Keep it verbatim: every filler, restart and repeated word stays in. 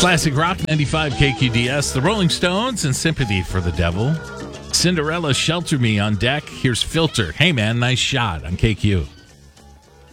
Classic Rock ninety-five K Q D S, the Rolling Stones, and Sympathy for the Devil. Cinderella, Shelter Me on deck. Here's Filter. Hey, man, nice shot on K Q.